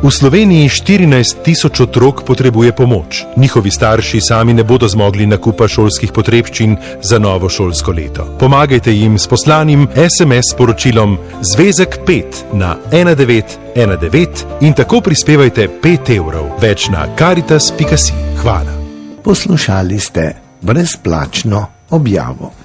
V Sloveniji 14 tisoč otrok potrebuje pomoč. Njihovi starši sami ne bodo zmogli nakupa šolskih potrebščin za novo šolsko leto. Pomagajte jim s poslanim SMS sporočilom Zvezek 5 na 1919 in tako prispevajte 5 evrov. Več na caritas.si. Hvala. Poslušali ste brezplačno objavo.